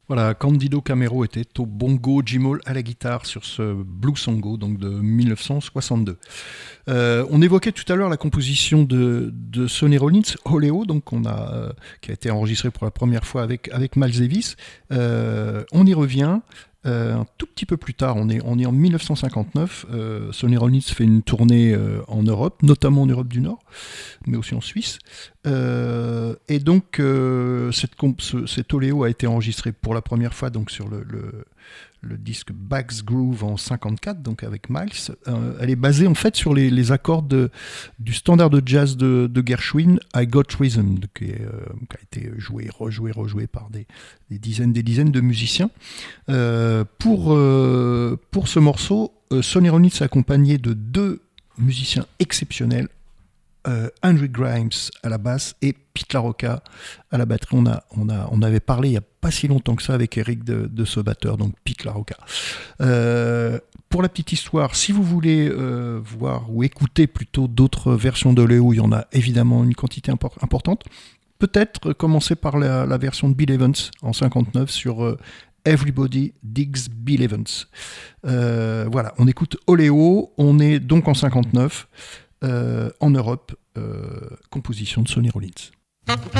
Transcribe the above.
Voilà, Candido Camero était au bongo, Jim Hall à la guitare sur ce Blue Songo, donc de 1962. On évoquait tout à l'heure la composition de Sonny Rollins, Oléo, donc qui a été enregistré pour la première fois avec Miles Davis. On y revient. Un tout petit peu plus tard, on est en 1959. Sonny Rollins fait une tournée en Europe, notamment en Europe du Nord, mais aussi en Suisse. Et donc, cet Oléo a été enregistré pour la première fois donc, sur le disque Bags Groove en 54, donc avec Miles. Elle est basée en fait sur les accords du standard de jazz de Gershwin, I Got Rhythm, qui a été joué, rejoué par des dizaines de musiciens. Pour ce morceau, Sonny Rollins est accompagné de deux musiciens exceptionnels, Andrew Grimes à la basse et Pete LaRocca à la batterie. On avait parlé il n'y a pas si longtemps que ça avec Eric de ce batteur, donc Pete LaRocca. Pour la petite histoire, si vous voulez voir ou écouter plutôt d'autres versions de Léo, il y en a évidemment une quantité importante. Peut-être commencer par la version de Bill Evans en 59 sur Everybody Digs Bill Evans. Voilà, on écoute Oléo, on est donc en 59 en Europe, composition de Sonny Rollins.